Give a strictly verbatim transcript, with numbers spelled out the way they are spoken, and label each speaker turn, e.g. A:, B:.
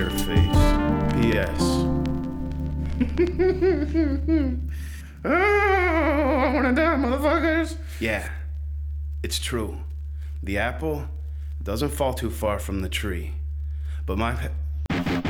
A: your face. P S. Oh, I wanna die, motherfuckers. Yeah, it's true. The apple doesn't fall too far from the tree. But my...